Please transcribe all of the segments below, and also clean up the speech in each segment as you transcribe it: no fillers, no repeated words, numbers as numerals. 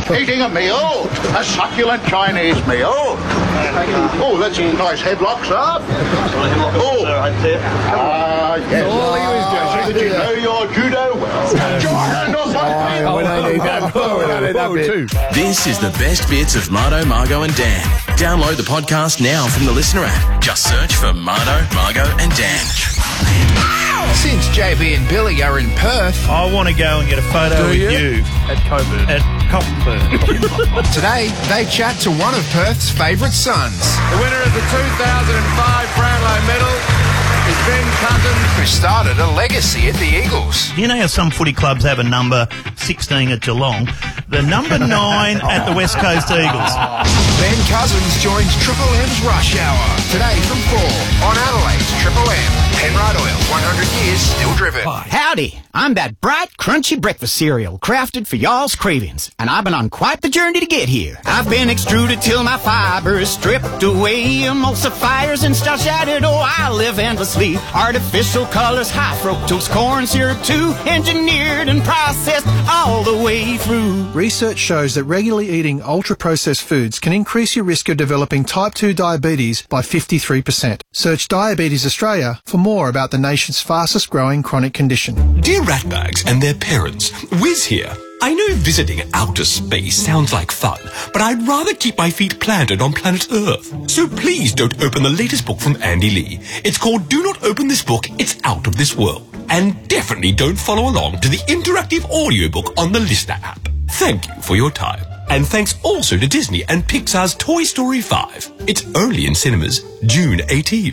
Eating a meal, a succulent Chinese meal. Oh, that's a nice headlock, sir. Oh, yes. All he was doing. Did you know your judo well? Get your hand off my feet. We don't need that. We don't need that bit. This is the best bits of Marto, Margot and Dan. Download the podcast now from the Listener app. Just search for Marto, Margot and Dan. Since JB and Billy are in Perth, I want to go and get a photo with you At Coburn. at Cockburn. today they chat to one of Perth's favourite sons, The winner of the 2005 Brownlow medal is Ben Cousins. who started a legacy at the Eagles. You know how some footy clubs have a number 16 at Geelong? The number 9 at the West Coast Eagles. Ben Cousins joins Triple M's Rush Hour today from 4 on Adelaide's Triple M. Penrite Oil, 100 years still driven. Howdy, I'm that bright, crunchy breakfast cereal crafted for y'all's cravings, and I've been on quite the journey to get here. I've been extruded till my fibers stripped away, emulsifiers and starch added. Oh, I live endlessly. Artificial colors, high fructose corn syrup too, engineered and processed all the way through. Research shows that regularly eating ultra-processed foods can increase your risk of developing type 2 diabetes by 53%. Search Diabetes Australia for more about the nation's fastest growing chronic condition. Dear ratbags and their parents, Wiz here. I know visiting outer space sounds like fun, but I'd rather keep my feet planted on planet Earth. So please don't open the latest book from Andy Lee. It's called Do Not Open This Book, It's Out of This World. And definitely don't follow along to the interactive audiobook on the Listener app. Thank you for your time. And thanks also to Disney and Pixar's Toy Story 5. It's only in cinemas June 18.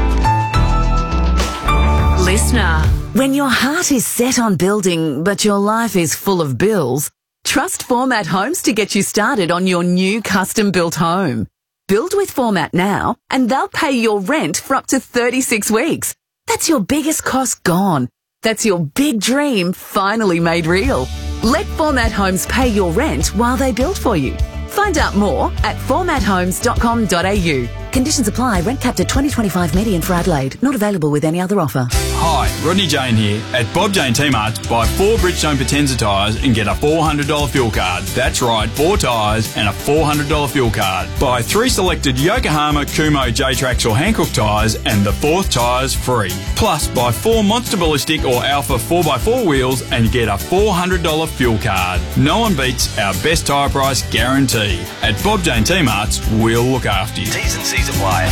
Listener, when your heart is set on building, but your life is full of bills, trust Format Homes to get you started on your new custom-built home. Build with Format now, and they'll pay your rent for up to 36 weeks. That's your biggest cost gone. That's your big dream finally made real. Let Format Homes pay your rent while they build for you. Find out more at formathomes.com.au. Conditions apply. Rent capped at 2025 median for Adelaide. Not available with any other offer. Hi, Rodney Jane here. At Bob Jane T-Marts, buy 4 Bridgestone Potenza tyres and get a $400 fuel card. That's right, 4 tyres and a $400 fuel card. Buy 3 selected Yokohama, Kumo, J-Trax or Hankook tyres and the 4th tyre's free. Plus, buy 4 Monster Ballistic or Alpha 4x4 wheels and get a $400 fuel card. No one beats our best tyre price guarantee. At Bob Jane T-Marts, we'll look after you. T's and C's apply.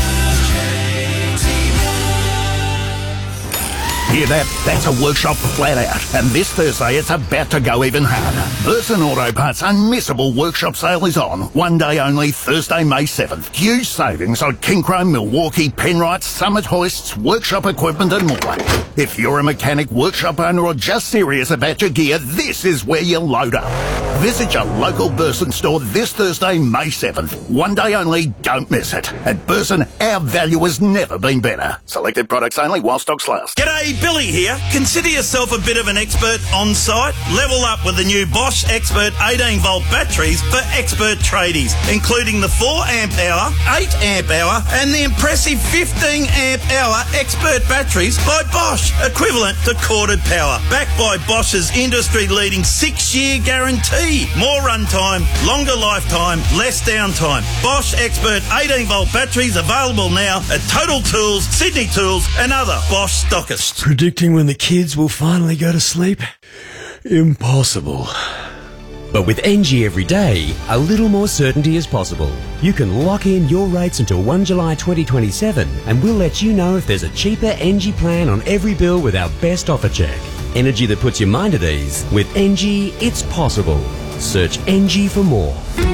Hear that? That's a workshop flat out. And this Thursday, it's about to go even harder. Burson Auto Parts' unmissable workshop sale is on. One day only, Thursday, May 7th. Huge savings on King Chrome, Milwaukee, Penrite, Summit hoists, workshop equipment and more. If you're a mechanic, workshop owner or just serious about your gear, this is where you load up. Visit your local Burson store this Thursday, May 7th. One day only, don't miss it. At Burson, our value has never been better. Selected products only while stocks last. G'day, Billy here. Consider yourself a bit of an expert on site. Level up with the new Bosch Expert 18-volt batteries for expert tradies, including the 4 amp hour, 8 amp hour, and the impressive 15 amp hour expert batteries by Bosch, equivalent to corded power, backed by Bosch's industry-leading 6-year guarantee. More runtime, longer lifetime, less downtime. Bosch Expert 18-volt batteries available now at Total Tools, Sydney Tools, and other Bosch stockists. Predicting when the kids will finally go to sleep? Impossible. But with NG every day, a little more certainty is possible. You can lock in your rates until 1 July 2027 and we'll let you know if there's a cheaper NG plan on every bill with our best offer check. Energy that puts your mind at ease. With NG, it's possible. Search NG for more.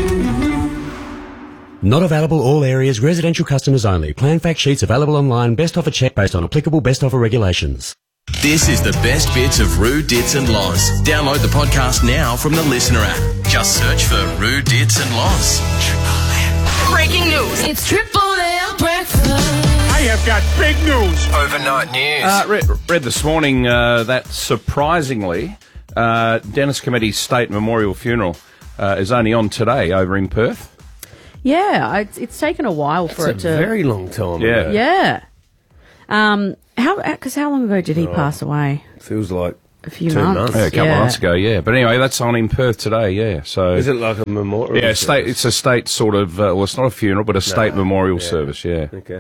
Not available all areas, residential customers only. Plan fact sheets available online, best offer check based on applicable best offer regulations. This is the best bits of Roo, Dits and Loz. Download the podcast now from the Listener app. Just search for Roo, Dits and Loz. Breaking news. It's Triple M breakfast. I have got big news. Overnight news. Read this morning that surprisingly, Dennis Committee's state memorial funeral is only on today over in Perth. Yeah, it's taken a while for it to... a very long time Yeah. ago. Yeah. How long ago did he pass away? Feels like a few months. Yeah, a couple of months ago, yeah. But anyway, that's on in Perth today, yeah. So is it like a memorial? Yeah, it's a state sort of, well, it's not a funeral, but a state memorial service, yeah. Okay.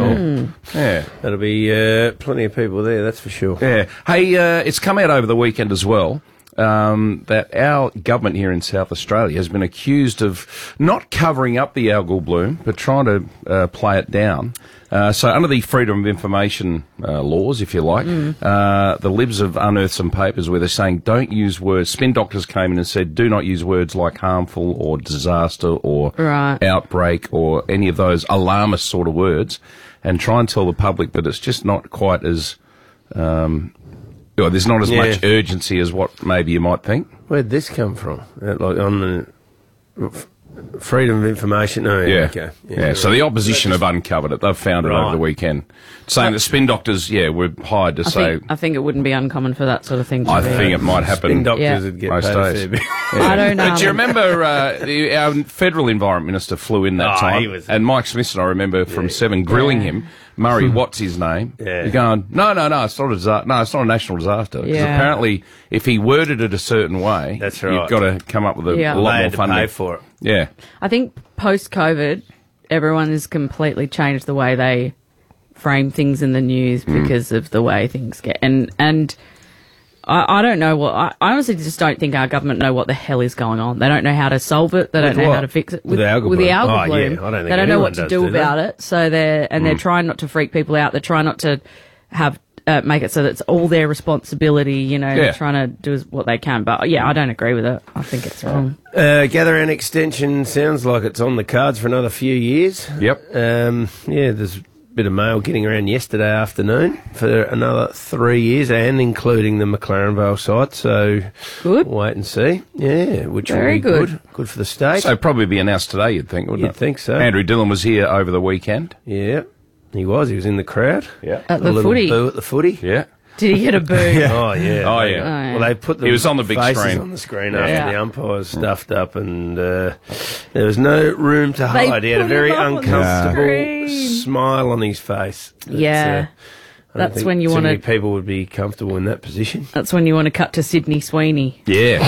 Yeah. That'll be plenty of people there, that's for sure. Yeah. Hey, it's come out over the weekend as well. That our government here in South Australia has been accused of not covering up the algal bloom, but trying to play it down. So under the Freedom of Information laws, if you like, the Libs have unearthed some papers where they're saying don't use words. Spin doctors came in and said do not use words like harmful or disaster or outbreak or any of those alarmist sort of words, and try and tell the public that it's just not quite as... there's not as much urgency as what maybe you might think. Where'd this come from? Like on the Freedom of Information? Oh, yeah. Okay. Yeah, so the opposition have uncovered it. They've found it over the weekend. Saying that spin doctors, were hired to say... I think it wouldn't be uncommon for that sort of thing to I be. think it might happen. Spin doctors would get most paid a days. fair bit. I don't know. But do you remember our federal environment minister flew in that time? And Mike Smith, I remember from 7 grilling him. Murray, what's his name? You're going, no, it's not a disaster. No, it's not a national disaster. Because apparently, if he worded it a certain way, that's right. You've got to come up with a lot more funding. Pay for it. Yeah. I think post-COVID, everyone has completely changed the way they frame things in the news because of the way things get. And I don't know what... I honestly just don't think our government know what the hell is going on. They don't know how to solve it. They don't know how to fix it. With the algal bloom. The algal bloom. Yeah, I don't think they don't know what to does, do about it. So they're trying not to freak people out. They're trying not to have... make it so that it's all their responsibility, They're trying to do what they can. But, I don't agree with it. I think it's wrong. Gather and extension sounds like it's on the cards for another few years. Yep. There's a bit of mail getting around yesterday afternoon for another 3 years, and including the McLaren Vale site. So, good. Wait and see. Yeah, which will Very be good. Good for the state. So probably be announced today, you'd think, wouldn't it? You'd think so. Andrew Dillon was here over the weekend. Yeah. He was in the crowd. Yeah. At the footy. Boo at the footy. Yeah. Did he get a boo? Oh, yeah. Oh, yeah. Well, they put the He was on the big faces screen. on the screen after the umpires stuffed up, and there was no room to They hide. He had a put very him up on the uncomfortable screen. smile on his face. Yeah. I don't That's think when you too want many to... people would be comfortable in that position. That's when you want to cut to Sydney Sweeney. Yeah.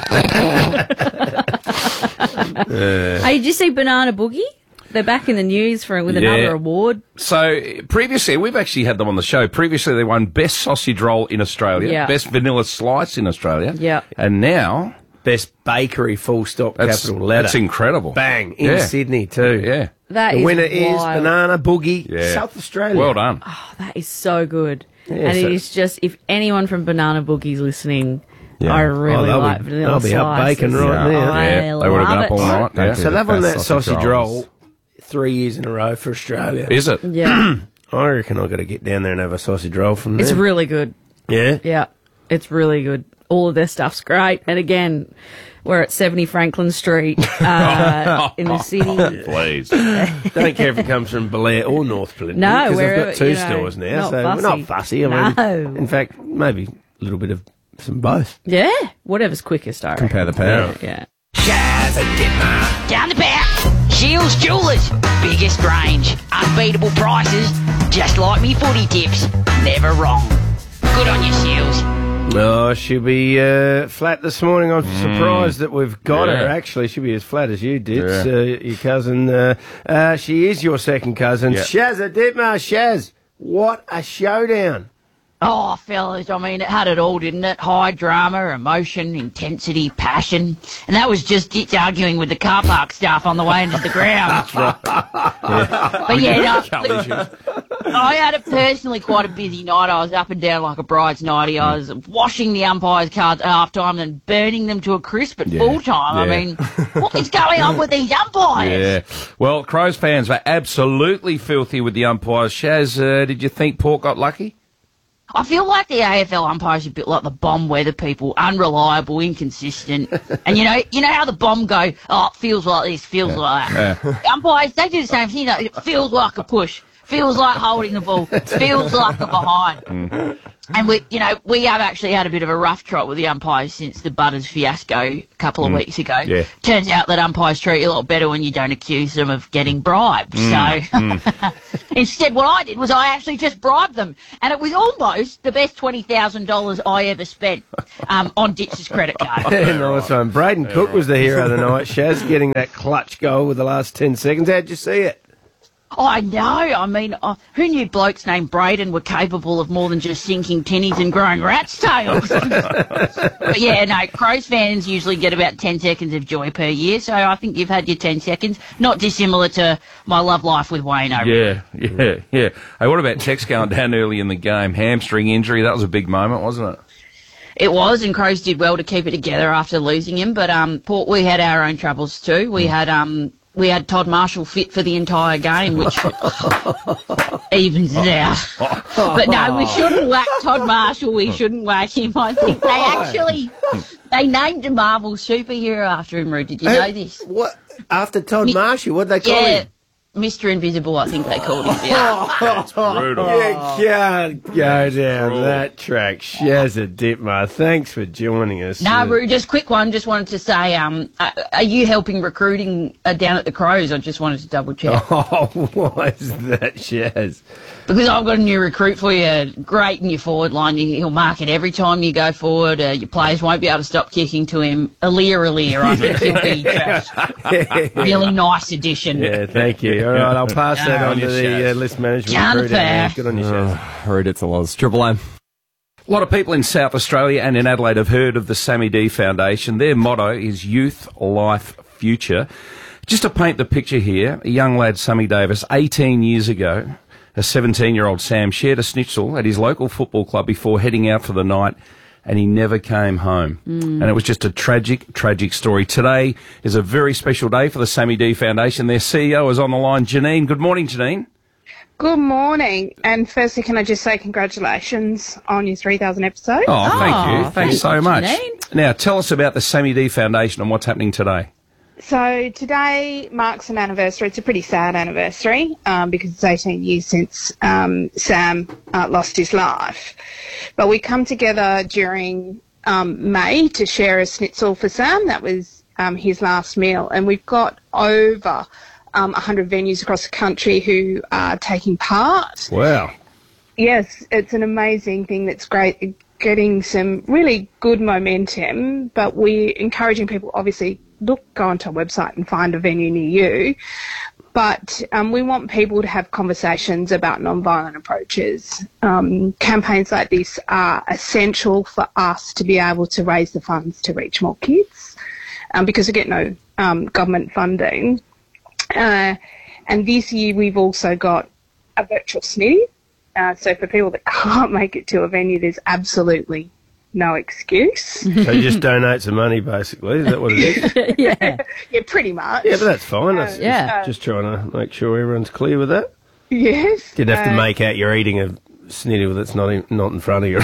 Hey, did you see Banana Boogie? They're back in the news with another award. So previously, we've actually had them on the show. Previously, they won Best Sausage Roll in Australia, Best Vanilla Slice in Australia, and now Best Bakery, full stop, capital letter. That's incredible. Bang, in Sydney too. Yeah. That the winner is wild. Banana Boogie, South Australia. Well done. Oh, that is so good. Yeah, and so- it is just, if anyone from Banana Boogie's listening, I really like vanilla they'll be up slices. baking right now. I They would have been up love all it. night. Yeah. So they've won that sausage roll 3 years in a row for Australia. Is it? Yeah. I reckon I've got to get down there and have a sausage roll from them. It's really good. Yeah? Yeah, it's really good. All of their stuff's great. And again, we're at 70 Franklin Street in the city. Please. Don't care if it comes from Belair or North Plympton. No, because we're, they've got two you know, stores now, not so fussy. we're not fussy. I No. mean, in fact, maybe a little bit of some both. Yeah, whatever's quickest, I reckon. Compare the power. Yeah. Down the back, Shields Jewelers. Biggest range, unbeatable prices, just like me footy tips. Never wrong. Good on you, Shields. Oh, she'll be flat this morning. I'm surprised that we've got her, actually. She'll be as flat as you did. Your cousin, she is your second cousin. Yeah. Shazza Ditmar. Shaz, what a showdown. Oh, fellas, I mean, it had it all, didn't it? High drama, emotion, intensity, passion. And that was just Ditch arguing with the car park staff on the way into the ground. But yeah, I had it personally quite a busy night. I was up and down like a bride's nightie. I was washing the umpires' cards at half-time and burning them to a crisp at full-time. I mean, what is going on with these umpires? Yeah. Well, Crows fans were absolutely filthy with the umpires. Shaz, did you think Port got lucky? I feel like the AFL umpires are a bit like the bomb weather people, unreliable, inconsistent. And you know how the bomb go, oh, it feels like this, feels like that. The umpires, they do the same thing. It feels like a push, feels like holding the ball, feels like a behind. And we have actually had a bit of a rough trot with the umpires since the Butters fiasco a couple of weeks ago. Yeah. Turns out that umpires treat you a lot better when you don't accuse them of getting bribed. So instead what I did was I actually just bribed them. And it was almost the best $20,000 I ever spent on Ditch's credit card. Nice one. Braden Cook was the hero of the night. Shaz getting that clutch goal with the last 10 seconds. How'd you see it? I know. I mean, who knew blokes named Braden were capable of more than just sinking tinnies and growing rat's tails? But yeah, no, Crows fans usually get about 10 seconds of joy per year, so I think you've had your 10 seconds. Not dissimilar to my love life with Wayne over. Yeah. Hey, what about Tex going down early in the game? Hamstring injury, that was a big moment, wasn't it? It was, and Crows did well to keep it together after losing him, but Port, we had our own troubles too. We had Todd Marshall fit for the entire game, which evens it out. But no, we shouldn't whack Todd Marshall. We shouldn't whack him. I think they named a Marvel superhero after him, Rude. Did you know this? What? After Todd Marshall? What'd they call him? Mr. Invisible, I think they called him. Yeah. That's brutal. You can't go down that track. Shazza Ditmar, thanks for joining us. No, Roo, just quick one. Just wanted to say, are you helping recruiting down at the Crows? I just wanted to double check. Oh, why is that, Shaz? Because I've got a new recruit for you. Great in your forward line. He'll mark it every time you go forward. Your players won't be able to stop kicking to him. Aaliyah. I think he'll be just really nice addition. Yeah, thank you. All right, I'll pass that on to the list management crew. Good on you, Shaz. Rude, it's a loss. Triple M. A lot of people in South Australia and in Adelaide have heard of the Sammy D Foundation. Their motto is Youth, Life, Future. Just to paint the picture here, a young lad, Sammy Davis, 18 years ago, a 17-year-old Sam shared a schnitzel at his local football club before heading out for the night, and he never came home. And it was just a tragic, tragic story. Today is a very special day for the Sammy D Foundation. Their CEO is on the line. Janine, good morning, Janine. Good morning. And firstly, can I just say congratulations on your 3,000 episode? Oh, thank you. Thanks so much. Janine. Now, tell us about the Sammy D Foundation and what's happening today. So today marks an anniversary. It's a pretty sad anniversary because it's 18 years since Sam lost his life. But we come together during May to share a schnitzel for Sam. That was his last meal. And we've got over 100 venues across the country who are taking part. Wow. Yes, it's an amazing thing that's great, getting some really good momentum, but we're encouraging people, obviously, go onto our website and find a venue near you. But we want people to have conversations about non-violent approaches. Campaigns like this are essential for us to be able to raise the funds to reach more kids because we get no government funding. And this year we've also got a virtual snitty. So for people that can't make it to a venue, there's absolutely no excuse. So you just donate some money, basically. Is that what it is? Yeah, pretty much. Yeah, but that's fine. That's just trying to make sure everyone's clear with that. Yes. Didn't have to make out you're eating a snitty that's not in front of you.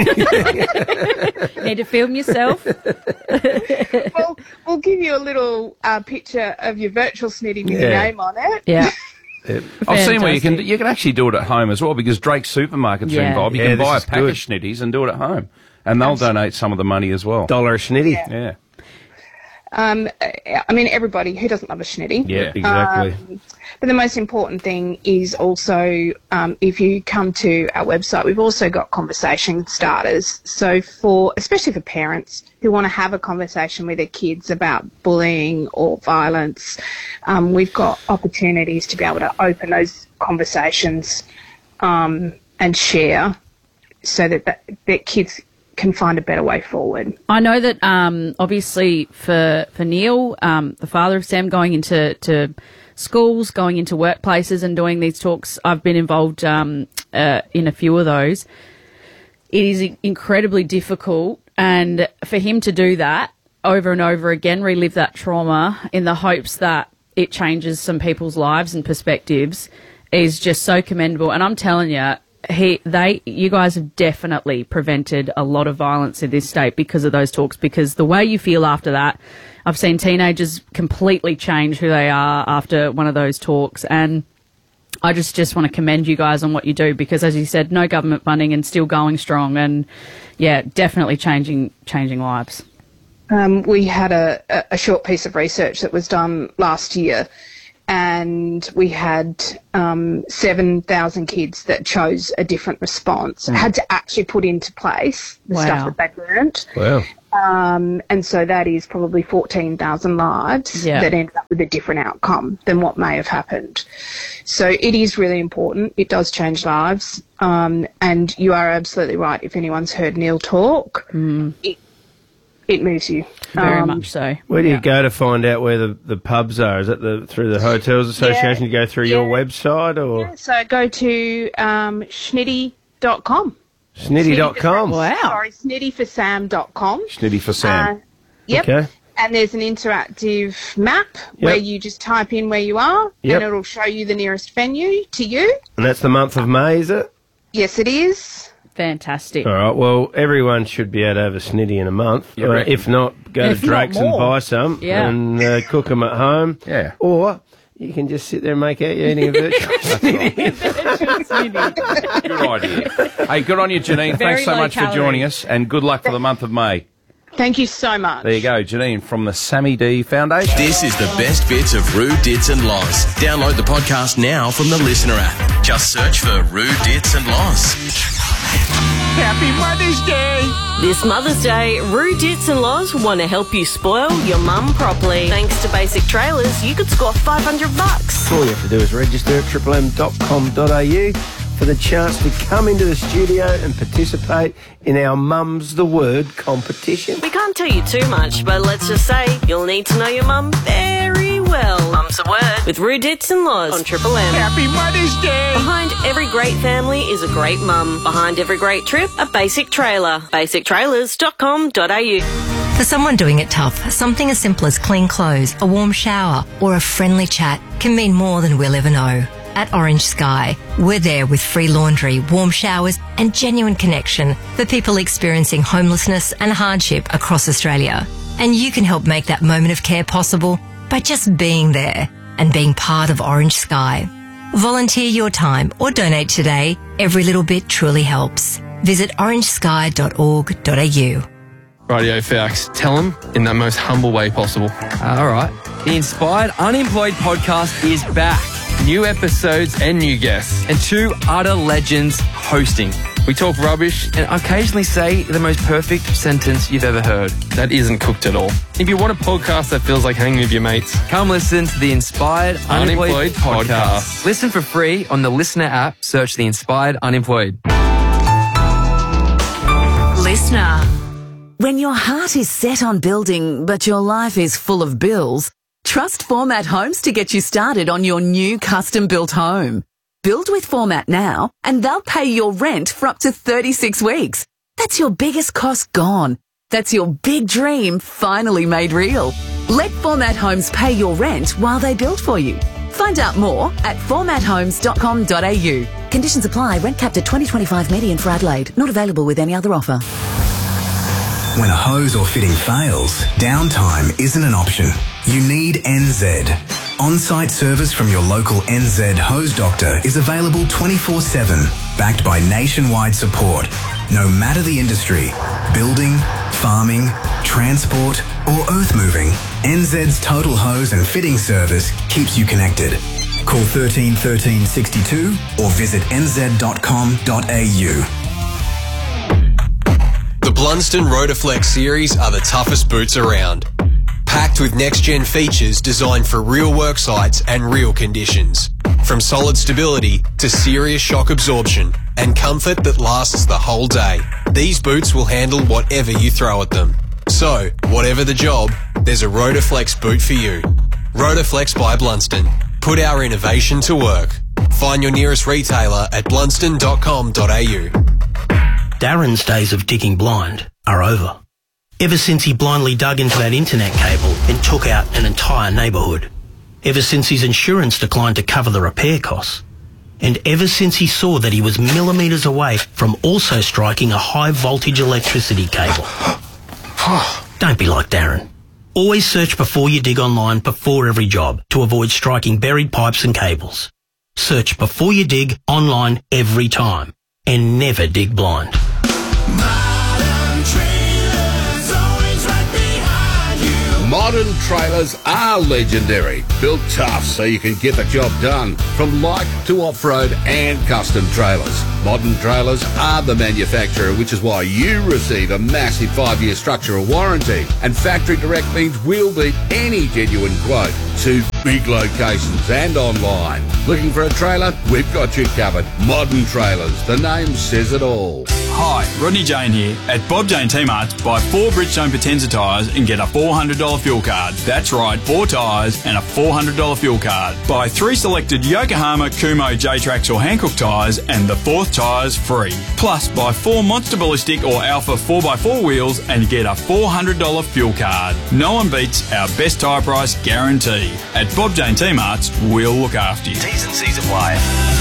Need to film yourself? Well, we'll give you a little picture of your virtual snitty with your name on it. Yeah. I've seen where you can actually do it at home as well because Drake Supermarkets are involved. You can buy a pack of schnitties and do it at home. And they'll donate some of the money as well. $1 a schnitty. Yeah. I mean, everybody, who doesn't love a schnitty? Yeah, exactly. But the most important thing is also, if you come to our website, we've also got conversation starters. So especially for parents who want to have a conversation with their kids about bullying or violence, we've got opportunities to be able to open those conversations and share so that kids can find a better way forward. I know that obviously for Neil, the father of Sam, going into schools, going into workplaces and doing these talks, I've been involved in a few of those. It is incredibly difficult, and for him to do that over and over again, relive that trauma in the hopes that it changes some people's lives and perspectives is just so commendable. And I'm telling you, you guys have definitely prevented a lot of violence in this state because of those talks, because the way you feel after that, I've seen teenagers completely change who they are after one of those talks. And I just want to commend you guys on what you do, because, as you said, no government funding and still going strong, and yeah, definitely changing lives. We had a short piece of research that was done last year, and we had 7,000 kids that chose a different response, had to actually put into place the stuff that they learnt. Wow. And so that is probably 14,000 lives that end up with a different outcome than what may have happened. So it is really important. It does change lives. And you are absolutely right. If anyone's heard Neil talk, it moves you. Very much so. Where do you go to find out where the pubs are? Is that through the Hotels Association? You go through your website? Or? Yeah, so go to schnitty.com. Snitty.com. Wow. Sorry, snittyforsam.com. Snitty for Sam. Yep. Okay. And there's an interactive map where you just type in where you are and it'll show you the nearest venue to you. And that's the month of May, is it? Yes, it is. Fantastic. All right, well, everyone should be able to have a snitty in a month. If not, go to Drake's and buy some and cook them at home. Yeah. Or you can just sit there and make out you're eating a virtual snitty. Good idea. Hey, good on you, Janine. Very Thanks so low much for calorie. joining us, and good luck for the month of May. Thank you so much. There you go, Janine from the Sammy D Foundation. This is the best bits of Roo, Dits and Loz. Download the podcast now from the Listener app. Just search for Roo, Dits and Loz. Happy Mother's Day! This Mother's Day, Roo, Dits and Loz want to help you spoil your mum properly. Thanks to Basic Trailers, you could score $500. All you have to do is register at triplem.com.au for the chance to come into the studio and participate in our Mum's the Word competition. We can't tell you too much, but let's just say you'll need to know your mum very well. Mum's the Word with Roo, Dits and Loz on Triple M. Happy Mother's Day! Behind every great family is a great mum. Behind every great trip, a basic trailer. basictrailers.com.au. For someone doing it tough, something as simple as clean clothes, a warm shower, or a friendly chat can mean more than we'll ever know. At Orange Sky, we're there with free laundry, warm showers, and genuine connection for people experiencing homelessness and hardship across Australia. And you can help make that moment of care possible by just being there and being part of Orange Sky. Volunteer your time or donate today. Every little bit truly helps. Visit orangesky.org.au. Radio Fax, tell them in that most humble way possible. All right. The Inspired Unemployed podcast is back. New episodes and new guests. And two utter legends hosting. We talk rubbish and occasionally say the most perfect sentence you've ever heard. That isn't cooked at all. If you want a podcast that feels like hanging with your mates, come listen to the Inspired Unemployed podcast. Listen for free on the Listener app. Search the Inspired Unemployed. Listener. When your heart is set on building, but your life is full of bills, trust Format Homes to get you started on your new custom-built home. Build with Format now, and they'll pay your rent for up to 36 weeks. That's your biggest cost gone. That's your big dream finally made real. Let Format Homes pay your rent while they build for you. Find out more at formathomes.com.au. Conditions apply. Rent capped at $20.25 median for Adelaide. Not available with any other offer. When a hose or fitting fails, downtime isn't an option. You need NZ. On-site service from your local NZ hose doctor is available 24/7, backed by nationwide support. No matter the industry, building, farming, transport or earth moving, NZ's total hose and fitting service keeps you connected. Call 13 13 62 or visit nz.com.au. The Blunston Rotaflex series are the toughest boots around. Packed with next-gen features designed for real work sites and real conditions. From solid stability to serious shock absorption and comfort that lasts the whole day. These boots will handle whatever you throw at them. So, whatever the job, there's a Rotaflex boot for you. Rotaflex by Blunston. Put our innovation to work. Find your nearest retailer at blunston.com.au. Darren's days of digging blind are over. Ever since he blindly dug into that internet cable and took out an entire neighbourhood. Ever since his insurance declined to cover the repair costs. And ever since he saw that he was millimetres away from also striking a high voltage electricity cable. Don't be like Darren. Always search before you dig online before every job to avoid striking buried pipes and cables. Search Before You Dig online every time. And never dig blind. Modern trailers are legendary, built tough so you can get the job done, from light to off-road and custom trailers. Modern trailers are the manufacturer, which is why you receive a massive 5-year structural warranty. And factory direct means we'll beat any genuine quote to big locations and online. Looking for a trailer? We've got you covered. Modern Trailers, the name says it all. Hi, Rodney Jane here. At Bob Jane T-Marts, buy 4 Bridgestone Potenza tyres and get a $400 fuel card. That's right, 4 tyres and a $400 fuel card. Buy 3 selected Yokohama, Kumo, J-Trax or Hankook tyres and the 4th tyre's free. Plus, buy 4 Monster Ballistic or Alpha 4x4 wheels and get a $400 fuel card. No one beats our best tyre price guarantee. At Bob Jane T-Marts, we'll look after you. T's and C's apply.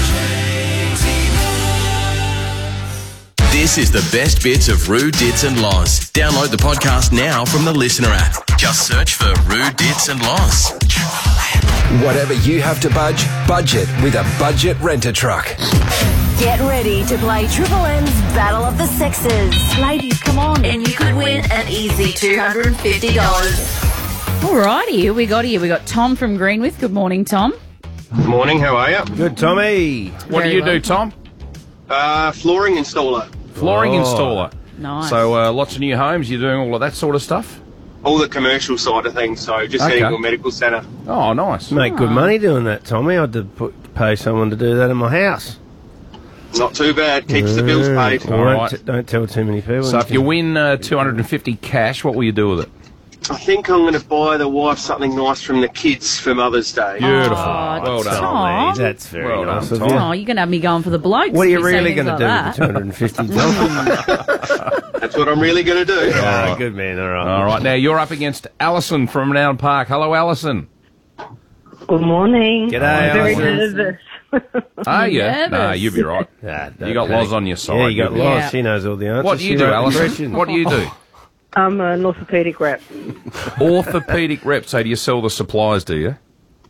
This is the best bits of Roo, Dits and Loz. Download the podcast now from the Listener app. Just search for Roo, Dits and Loz. Whatever you have to budget with a budget rent-a-truck. Get ready to play Triple M's Battle of the Sexes. Ladies, come on. And you could win an easy $250. Alrighty, here we got Tom from Greenwith. Good morning, Tom. Morning, how are you? Good, Tommy. What do you do, Tom? Flooring installer. Flooring installer. Nice. So lots of new homes, you're doing all of that sort of stuff? All the commercial side of things, so just heading to a medical centre. Oh, nice. Make good money doing that, Tommy. I had to pay someone to do that in my house. Not too bad, keeps the bills paid. All right. Don't tell too many people. So if you win $250 cash, what will you do with it? I think I'm going to buy the wife something nice from the kids for Mother's Day. Beautiful. well done. Tom. That's very Well nice done, of you. Oh, you're going to have me going for the blokes. What are you if say really things going to like do that. with $250? That's what I'm really going to do. Yeah, good man. All right. All right, now you're up against Alison from Noun Park. Hello, Alison. Good morning. G'day, I'm very Alison. nervous. Are you? nervous. No, you'll be right. You got Loz on your side. Yeah, you got You'll be- Loz. She knows all the answers. What do you She do, wrote the Alison? questions. What do you do? I'm an orthopaedic rep. Orthopaedic rep. So do you sell the supplies, do you?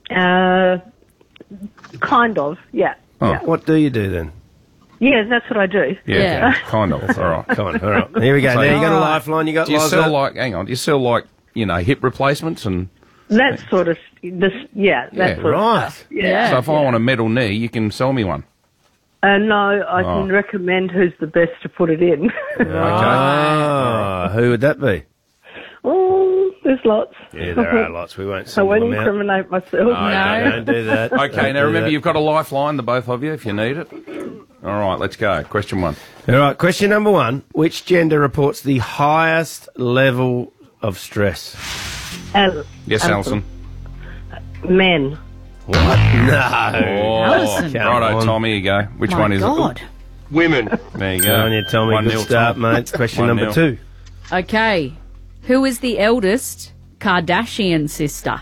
Kind of, yeah. Oh. Yeah. What do you do then? Yeah, that's what I do. Yeah. okay. Kind of. All right. Come on. All right. Here we go. So- Now you got a All right. lifeline. You got Do you Loz. sell like, hang on, do you sell like, hip replacements and... That sort of, that Yeah, sort right. of stuff. Yeah. So if I want a metal knee, you can sell me one. No, I can recommend who's the best to put it in. Ah, who would that be? Oh, there's lots. Yeah, there are lots. We won't I single won't them out. incriminate myself. No, don't do that. Okay, Don't now do remember that. you've got a lifeline, the both of you, if you need it. All right, let's go. Question 1. All right, question number 1. Which gender reports the highest level of stress? Yes, Alison. Men. What? No. Alison. Righto, Tom, here you go. Which My one is God. it? Women. There you Go go. on, you Tommy. 1-0, Good start, Tom. mate. Question 1-0. number 2. Okay. Who is the eldest Kardashian sister?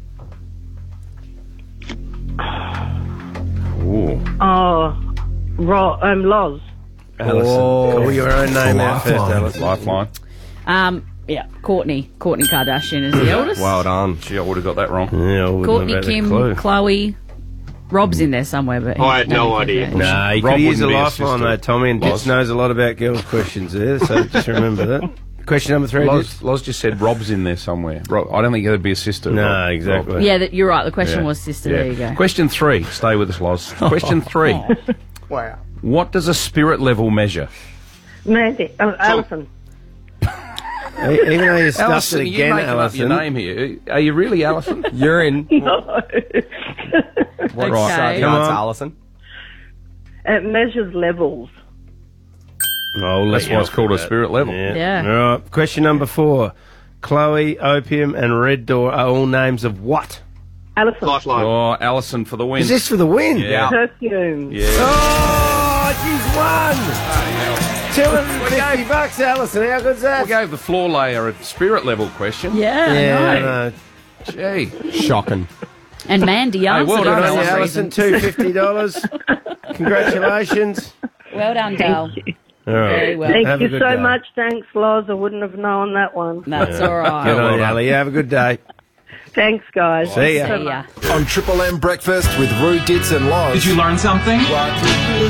Ooh. Oh, Loz. Alison. Call your own name out first, Alison. Lifeline. Yeah, Kourtney Kardashian is the eldest. Well done. Gee, I would have got that wrong. Yeah, I wouldn't Kourtney, have had a Kim, clue. Chloe. Rob's in there somewhere, but I had no idea. Nah, you Rob could use a wouldn't be a lifeline sister. though, Tommy, and Loz. Ditz knows a lot about girls' questions there, so just remember that. Question number 3, Ditz. Loz just said Rob's in there somewhere. I don't think that'd be a sister. No, Rob. exactly. yeah, you're right. The question Yeah. was sister. Yeah. There you go. Question 3. Stay with us, Loz. Question 3. Wow. What does a spirit level measure? Mandy. Alison. Even though you stuffed Alison, it you again, making up your Alison. name here. Are you really Alison? You're in. No. What Right. Come on. Alison? It measures levels. I'll let That's you why it's off called a with that. spirit level. Yeah. All right. Question number 4. Chloe, Opium, and Red Door are all names of what? Alison. Lifeline. Oh, Alison for the win. Is this for the win? Yeah. Perfume. Yeah. Oh, she's won! $250, Alison. How good's that? We gave the floor layer a spirit level question. Yeah, I know. no. Gee. Shocking. And Mandy answered well it done, for Good on some you, reason. Alison. $250. Congratulations. Well done, Dale. All right. Very well. Thank Have a you good so day. much. Thanks, Loz. I wouldn't have known that one. That's all right. Good on you, Ali. Have a good day. Thanks, guys. See ya. So much. On Triple M Breakfast with Roo, Dits and Loz. Did you learn something? What did we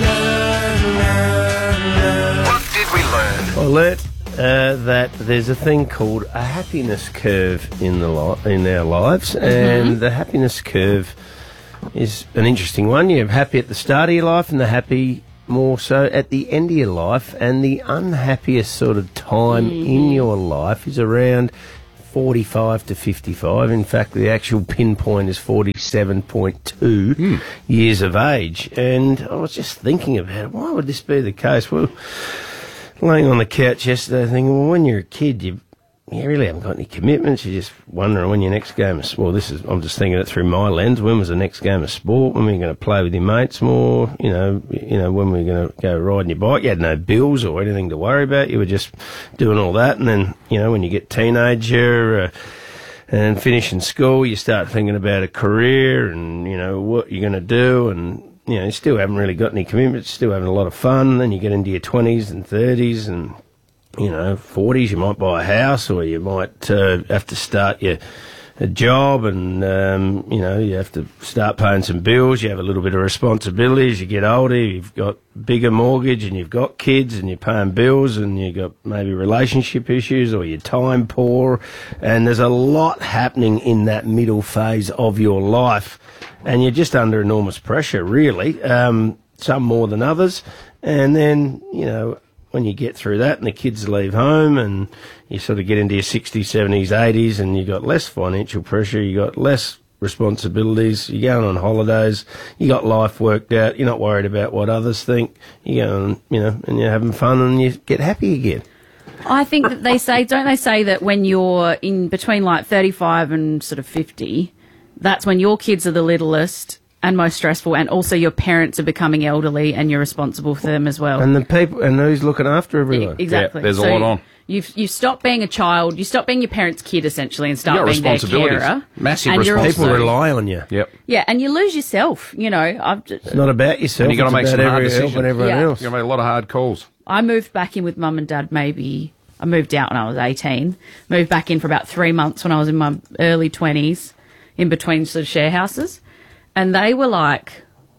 learn? I learnt that there's a thing called a happiness curve in our lives, and the happiness curve is an interesting one. You're happy at the start of your life, and the happy more so at the end of your life, and the unhappiest sort of time in your life is around 45 to 55. In fact, the actual pinpoint is 47.2 years of age. And I was just thinking about it. Why would this be the case? Well, laying on the couch yesterday thinking, well, when you're a kid, you really haven't got any commitments. You're just wondering when your next game of sport. I'm just thinking it through my lens. When was the next game of sport? When were you going to play with your mates more? You know, when were you going to go riding your bike? You had no bills or anything to worry about. You were just doing all that. And then, when you get teenager and finishing school, you start thinking about a career and, what you're going to do. And, you still haven't really got any commitments, still having a lot of fun. Then you get into your 20s and 30s and 40s, you might buy a house, or you might have to start a job, and you have to start paying some bills. You have a little bit of responsibility as you get older. You've got bigger mortgage, and you've got kids, and you're paying bills, and you've got maybe relationship issues, or you're time poor, and there's a lot happening in that middle phase of your life, and you're just under enormous pressure, really, some more than others, and then, when you get through that and the kids leave home and you sort of get into your 60s, 70s, 80s and you've got less financial pressure, you got less responsibilities, you're going on holidays, you got life worked out, you're not worried about what others think, you're going, and you're having fun and you get happy again. I think that don't they say that when you're in between like 35 and sort of 50, that's when your kids are the littlest and most stressful, and also your parents are becoming elderly and you're responsible for them as well. And the people, and who's looking after everyone? Exactly. Yeah, there's a lot on. You stop being a child, you stop being your parents' kid essentially, and start being their carer. Massive responsibilities. People rely on you. Yep. Yeah, and you lose yourself. It's not about yourself. And you got to make some hard decisions. Everyone else. You got to make a lot of hard calls. I moved back in with mum and dad. I moved out when I was 18. Moved back in for about 3 months when I was in my early 20s, in between sort of share houses, and they were like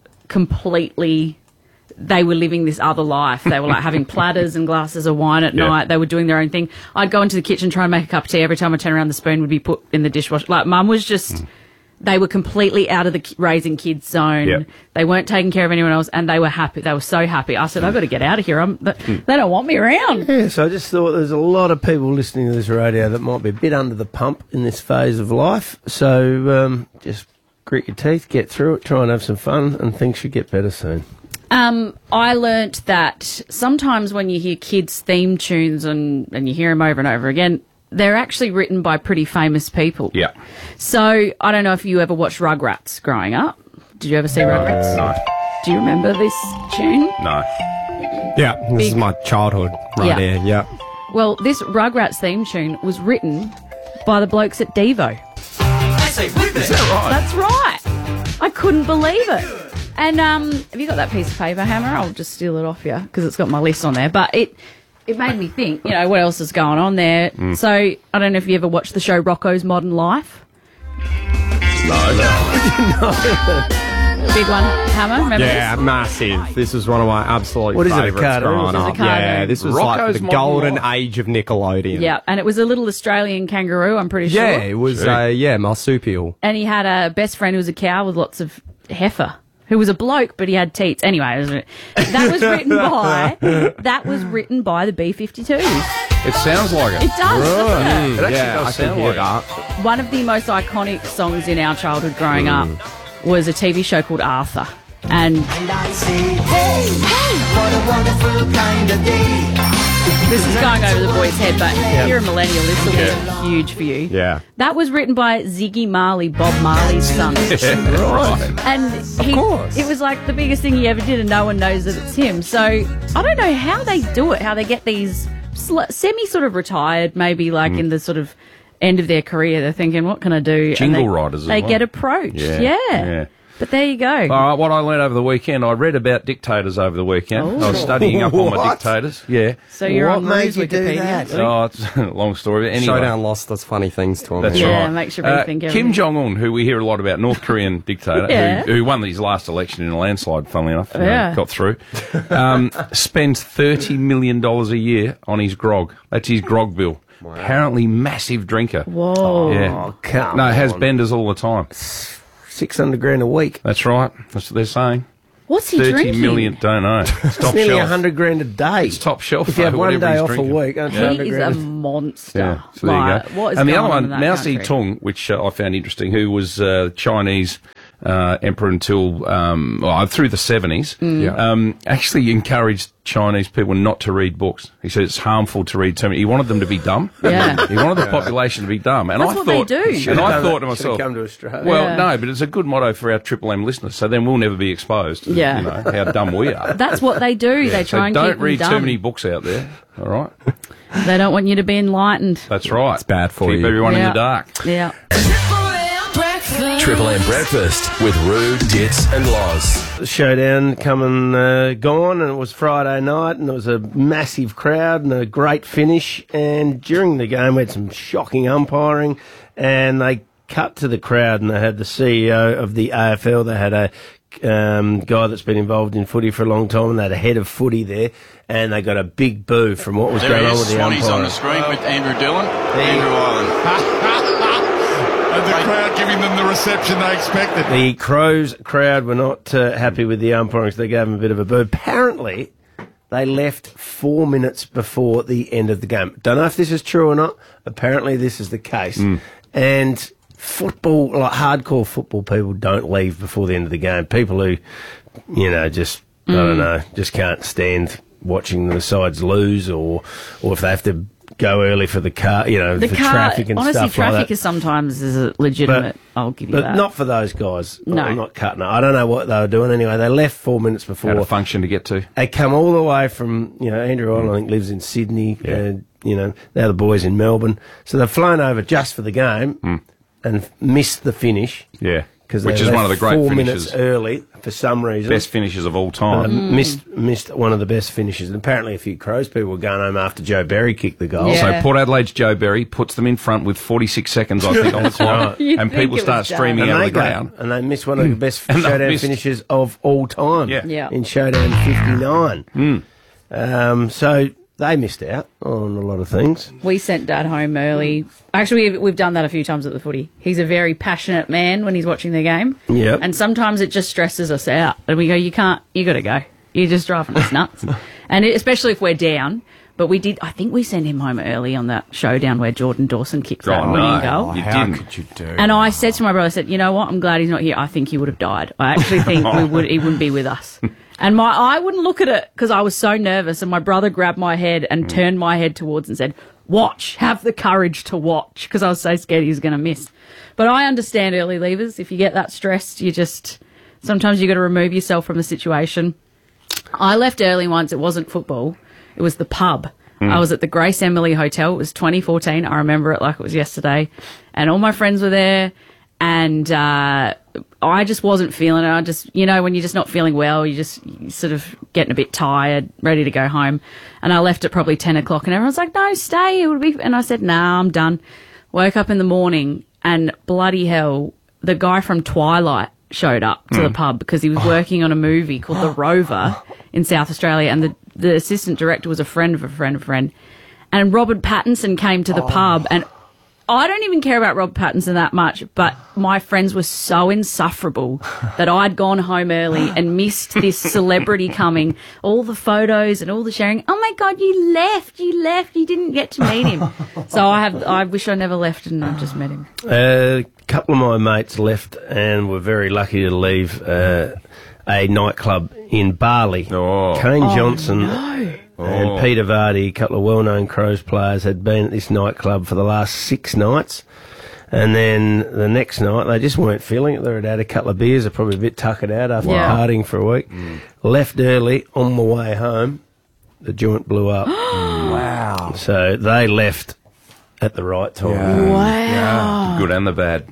they were living this other life. They were like having platters and glasses of wine at night. They were doing their own thing. I'd go into the kitchen, try and make a cup of tea. Every time I turn around, the spoon would be put in the dishwasher. Like, mum was just, they were completely out of the raising kids zone. Yep. They weren't taking care of anyone else, and they were happy. They were so happy. I said, I've got to get out of here. They don't want me around. Yeah, so I just thought there's a lot of people listening to this radio that might be a bit under the pump in this phase of life. So just grit your teeth, get through it, try and have some fun, and things should get better soon. I learnt that sometimes when you hear kids' theme tunes and you hear them over and over again, they're actually written by pretty famous people. Yeah. So I don't know if you ever watched Rugrats growing up. Did you ever see Rugrats? No. Do you remember this tune? No. Yeah, this is my childhood right here, yeah. Well, this Rugrats theme tune was written by the blokes at Devo. Is that right? That's right. I couldn't believe it. And have you got that piece of paper, Hammer? I'll just steal it off you because it's got my list on there. But it made me think, what else is going on there? So I don't know if you ever watched the show Rocko's Modern Life. No. Big one, Hammer. Remember Yeah, this? massive. This was one of my absolute What is it, a favourites cartoon? growing This is a up. cartoon. Yeah, this was Rocko's like the Modern golden Life. age of Nickelodeon. Yeah, and it was a little Australian kangaroo, I'm pretty sure. Yeah, it was, marsupial. And he had a best friend who was a cow with lots of heifer, who was a bloke, but he had teats. Anyway, that was written by the B-52s. It sounds like it. It does, doesn't it? It actually Yeah, I does can sound hear like that. One of the most iconic songs in our childhood growing up was a TV show called Arthur. And this is going over the boy's head, but if you're a millennial, this will be huge for you. Yeah. That was written by Ziggy Marley, Bob Marley's son. Right. And it was like the biggest thing he ever did, and no one knows that it's him. So I don't know how they do it, how they get these semi sort of retired, maybe like in the sort of end of their career. They're thinking, what can I do? Jingle writers as They well. get approached. Yeah. But there you go. All right, what I learned over the weekend, I read about dictators over the weekend. I was studying up on my dictators. Yeah. So you're What on made Rue's you do Wikipedia. that? Oh, it's a long story. But anyway. Showdown Lost does funny things to him. That's Yeah, right. makes you rethink Kim everything. Jong-un, who we hear a lot about, North Korean dictator, Yeah. who won his last election in a landslide, funnily enough, Yeah. got through, spends $30 million a year on his grog. That's his grog bill. Wow. Apparently massive drinker. Whoa. Yeah. come No, has on. benders all the time. 600 grand a week. That's right. That's what they're saying. What's he 30 drinking? million, don't know. It's It's top nearly shelf. 100 grand a day. It's top shelf. If you have though, one whatever day he's off drinking. a week, that's He 100 is grand. a monster. Yeah, so there you Like, go. what is And the going other on in one, that Mao country? Zedong, which I found interesting, who was Chinese emperor until through the 70s, actually encouraged Chinese people not to read books. He said it's harmful to read too many. He wanted them to be dumb. Yeah. He wanted the population to be dumb. And That's I what thought, they do. And I thought to Should've myself, come to Australia. well, Yeah. no, but it's a good motto for our Triple M listeners. So then we'll never be exposed to Yeah. how dumb we are. That's what they do. They try So and don't keep read them too dumb. many books out there. All right, They don't want you to be enlightened. that's right. It's bad for Keep you. everyone in Yeah. the dark. Yeah. Triple M Breakfast with Roo, Dits and Loz. The showdown coming gone, and it was Friday night, and it was a massive crowd and a great finish. And during the game, we had some shocking umpiring, and they cut to the crowd, and they had the CEO of the AFL. They had a guy that's been involved in footy for a long time, and they had a head of footy there, and they got a big boo from what was There going he on is. with the Swanee's umpiring. on the screen with Andrew Dillon. Andrew Island. And the crowd giving them the reception they expected. The Crows crowd were not happy with the umpiring, so they gave them a bit of a boo. Apparently, they left 4 minutes before the end of the game. Don't know if this is true or not. Apparently, this is the case. And football, like hardcore football people, don't leave before the end of the game. People who, just, I don't know, just can't stand watching the sides lose, or if they have to go early for the car, The for car, traffic and honestly, stuff traffic like that. is sometimes a legitimate. I'll give you But that. not for those guys. No. I'm not cutting it. I don't know what they were doing anyway. They left 4 minutes before. Had a function to get to. They come all the way from, Andrew Island, I think, lives in Sydney. Now the boys in Melbourne. So they've flown over just for the game and missed the finish. Yeah. Because Which is one of the great 4 finishes. minutes early for some reason. Best finishes of all time. Missed one of the best finishes. And apparently a few Crows people were going home after Joe Berry kicked the goal. So Port Adelaide's Joe Berry puts them in front with 46 seconds, I think, on the clock. You'd And think people it start was done. streaming And out of they the ground. and they missed one of the best And they showdown missed- finishes of all time. Yeah. In showdown 59. So they missed out on a lot of things. We sent Dad home early. Actually, we've done that a few times at the footy. He's a very passionate man when he's watching the game. Yep. And sometimes it just stresses us out. And we go, you got to go. You're just driving us nuts. And especially if we're down. But I think we sent him home early on that showdown where Jordan Dawson kicked that winning goal. You How didn't. could you do And I said to my brother, I said, you know what? I'm glad he's not here. I think he would have died. I actually think he wouldn't be with us. And I wouldn't look at it because I was so nervous. And my brother grabbed my head and turned my head towards and said, watch, have the courage to watch, because I was so scared he was going to miss. But I understand early leavers. If you get that stressed, sometimes you got to remove yourself from the situation. I left early once. It wasn't football. It was the pub. I was at the Grace Emily Hotel. It was 2014. I remember it like it was yesterday. And all my friends were there. And I just wasn't feeling it. I just, when you're just not feeling well, you're sort of getting a bit tired, ready to go home. And I left at probably 10 o'clock and everyone's like, no, stay. It would be. And I said, nah, I'm done. Woke up in the morning and bloody hell, the guy from Twilight showed up to the pub because he was working on a movie called The Rover in South Australia. And the assistant director was a friend of a friend of a friend. And Robert Pattinson came to the pub, and I don't even care about Robert Pattinson that much, but my friends were so insufferable that I'd gone home early and missed this celebrity coming, all the photos and all the sharing. Oh my God, you left, you didn't get to meet him. So I wish I never left and I just met him. A couple of my mates left and were very lucky to leave a nightclub in Bali. Kane Johnson and Peter Vardy, a couple of well-known Crows players, had been at this nightclub for the last 6 nights. And then the next night, they just weren't feeling it. They had had a couple of beers. They're probably a bit tuckered out after partying for a week. Left early. On the way home, the joint blew up. Wow. So they left at the right time. Wow. Good and the bad.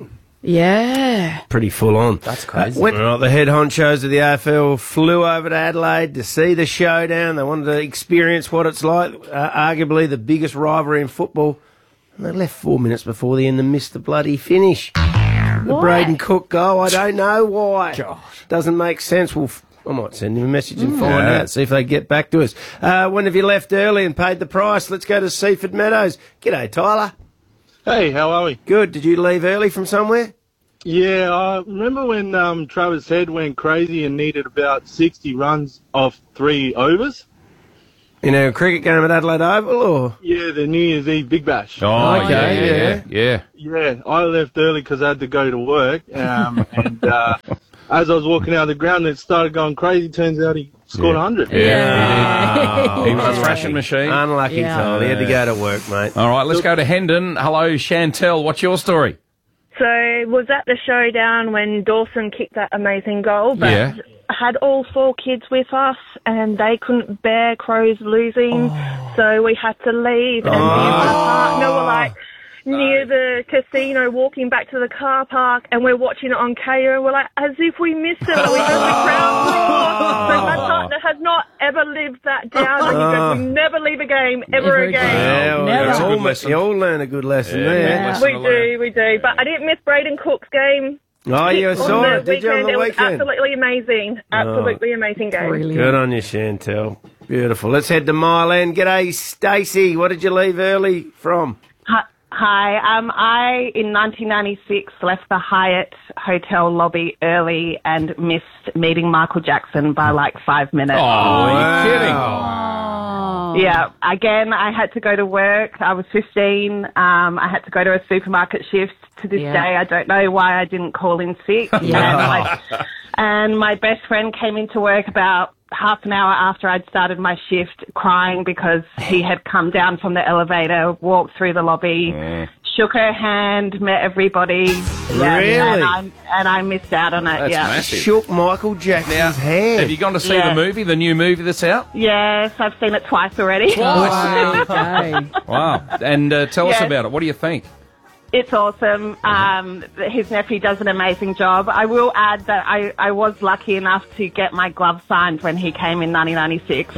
Yeah. Pretty full on. That's crazy. The head honchos of the AFL flew over to Adelaide to see the showdown. They wanted to experience what it's like, arguably the biggest rivalry in football. And they left 4 minutes before the end and missed the bloody finish. The Braden Cook goal, I don't know why. Gosh. Doesn't make sense. I might send him a message and find out, see if they get back to us. When have you left early and paid the price? Let's go to Seaford Meadows. G'day, Tyler. Hey, how are we? Good. Did you leave early from somewhere? Yeah, I remember when Travis Head went crazy and needed about 60 runs off 3 overs. In a cricket game at Adelaide Oval, or? Yeah, the New Year's Eve Big Bash. Oh, okay, yeah. Yeah, I left early because I had to go to work, and as I was walking out of the ground, it started going crazy. Turns out he scored 100. Yeah. He was a thrashing machine. Unlucky, Tyler. He had to go to work, mate. All right, let's go to Hendon. Hello, Chantel. What's your story? So, was at the showdown when Dawson kicked that amazing goal, but had all 4 kids with us, and they couldn't bear Crows losing, so we had to leave. And me and my partner were like near the casino, walking back to the car park, and we're watching it on Kayo, and we're like, as if we missed it. We heard the crowd roar. So my partner has not ever lived that down. He goes, we never leave a game ever again. Yeah, well, you all learn a good lesson there. We do. But I didn't miss Braden Cook's game. Oh, you saw it, did you, on the It was weekend? absolutely amazing. Absolutely amazing game. Good on you, Chantel. Beautiful. Let's head to Mile End. G'day, Stacey. What did you leave early from? Hi. I, in 1996, left the Hyatt hotel lobby early and missed meeting Michael Jackson by like 5 minutes. Oh, are you kidding? Yeah. Again, I had to go to work. I was 15. I had to go to a supermarket shift. To this day, I don't know why I didn't call in sick. And my best friend came into work about half an hour after I'd started my shift, crying because he had come down from the elevator, walked through the lobby, shook her hand, met everybody. Really? And I missed out on it. That's massive. Shook Michael Jackson's hand. Have you gone to see the movie, the new movie that's out? Yes, I've seen it twice already. Wow. And tell us about it. What do you think? It's awesome. His nephew does an amazing job. I will add that I was lucky enough to get my glove signed when he came in 1996. So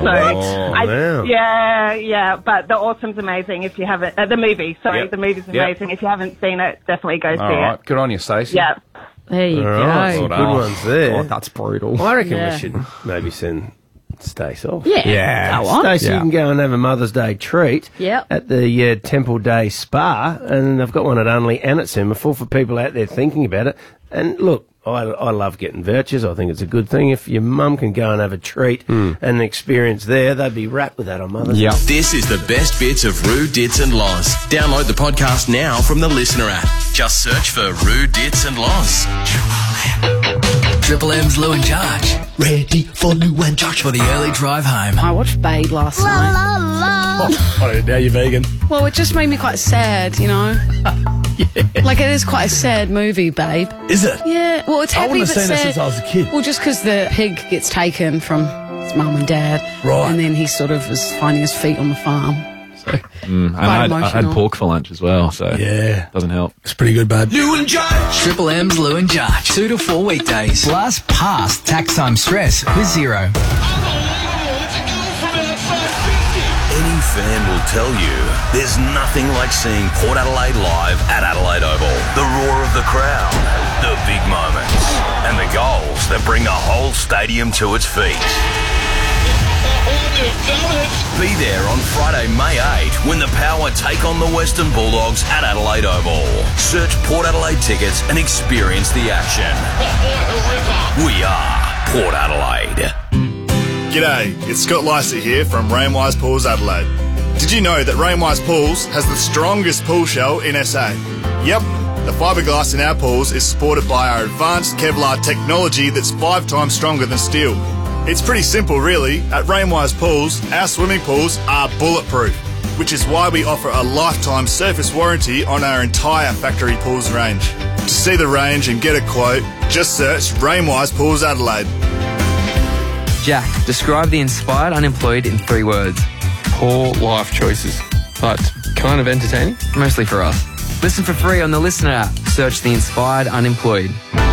but the Awesome's amazing if you haven't. The movie's amazing. If you haven't seen it, definitely go see it. Good on you, Stacey. Yeah. There you go. Good ones there. Oh, that's brutal. I reckon we should maybe send Stacey off. Yeah. Go on. Stacey, you can go and have a Mother's Day treat at the Temple Day Spa, and they've got one at Unley and at Semaphore for people out there thinking about it. And look, I love getting vouchers. I think it's a good thing. If your mum can go and have a treat and an experience there, they'd be wrapped with that on Mother's Day. This is the best bits of Roo, Dits and Loz. Download the podcast now from the Listener app. Just search for Roo, Dits and Loz. Triple M's Lou and Josh. Ready for Lou and Josh for the early drive home. I watched Babe last night. Oh, now you're vegan. Well, it just made me quite sad, you know? Like, it is quite a sad movie, Babe. Is it? Yeah. Well, it's happy I wouldn't but have seen sad. it since I was a kid. Well, just because the pig gets taken from his mum and dad. Right. And then he sort of is finding his feet on the farm. So, and I had pork for lunch as well, so doesn't help. It's pretty good, babe. Lou and Josh. Triple M's Lou and Josh. 2 to 4 weekdays. Plus, past tax time stress with Zero. Any fan will tell you there's nothing like seeing Port Adelaide live at Adelaide Oval. The roar of the crowd, the big moments, and the goals that bring the whole stadium to its feet. Be there on Friday, May 8 when the Power take on the Western Bulldogs at Adelaide Oval. Search Port Adelaide tickets and experience the action. We are Port Adelaide. G'day, it's Scott Lycett here from Rainwise Pools Adelaide. Did you know that Rainwise Pools has the strongest pool shell in SA? Yep, the fiberglass in our pools is supported by our advanced Kevlar technology that's 5 times stronger than steel. It's pretty simple really. At Rainwise Pools, our swimming pools are bulletproof, which is why we offer a lifetime surface warranty on our entire factory pools range. To see the range and get a quote, just search Rainwise Pools Adelaide. Jack, describe the inspired unemployed in 3 words. Poor life choices, but kind of entertaining. Mostly for us. Listen for free on the Listener app. Search The Inspired Unemployed.